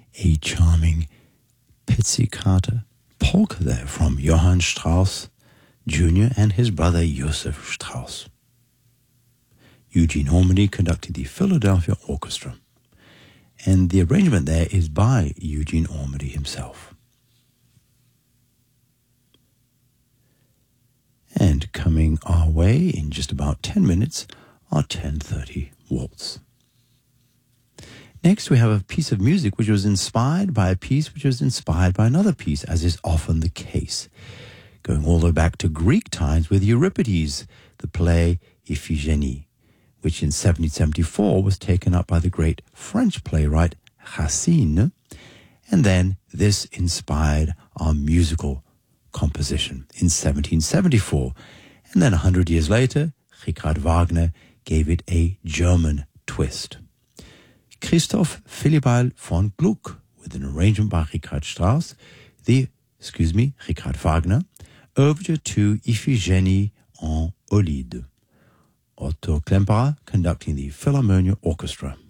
a charming pizzicato polka there from Johann Strauss Jr. and his brother Joseph Strauss. Eugene Ormandy conducted the Philadelphia Orchestra, and the arrangement there is by Eugene Ormandy himself. And coming our way in just about 10 minutes, our 10:30 waltz. Next, we have a piece of music which was inspired by a piece which was inspired by another piece, as is often the case, going all the way back to Greek times with Euripides, the play Iphigénie, which in 1774 was taken up by the great French playwright Racine, and then this inspired our musical composition in 1774, and then 100 years later, Richard Wagner gave it a German twist. Christoph Willibald von Gluck, with an arrangement by Richard Wagner, Overture to Iphigénie en Aulide. Otto Klemperer conducting the Philharmonia Orchestra.